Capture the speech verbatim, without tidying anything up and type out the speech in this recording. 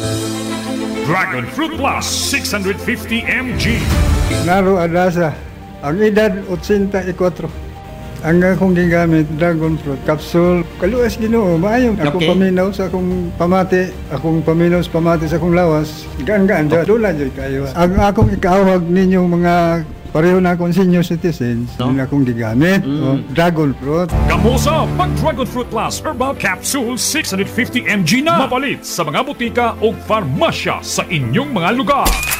Dragon Fruit Plus six fifty milligrams. Naro Adasa, ang edad eighty-four. Ang akong gigamit, dragon fruit capsule. Kaluas Ginoo, maayo. Akong Okay. paminaw sa akong pamati, akong paminaw sa pamati sa akong lawas. Gaan-gaan, okay. Dula dyan kayo. Ang akong ikahawag ninyong mga pareho na akong senior citizens, No? no? akong gigamit, Mm. o, dragon fruit. Kamusa pag Dragon Fruit Plus Herbal Capsule six fifty milligrams na mapalit sa mga butika o farmasya sa inyong mga lugar.